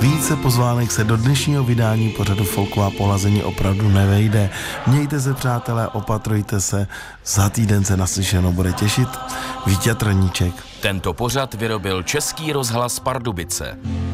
Více pozvánek se do dnešního vydání pořadu Folková pohlazení opravdu nevejde. Mějte se, přátelé, opatrujte se, za týden se naslyšenou bude těšit Vítě Trníček. Tento pořad vyrobil Český rozhlas Pardubice.